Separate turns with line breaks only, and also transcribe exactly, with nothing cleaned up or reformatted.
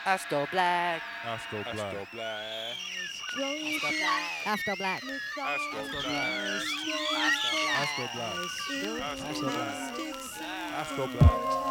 Astro Black.
Astro Black.
Astro Black.
Astro Black.
Astro Black.
Astro
Astro Black.
Black.
Astro
Astro Black.
Black.
Astro
Astro Black.
Black.
Astro
Black.
Black.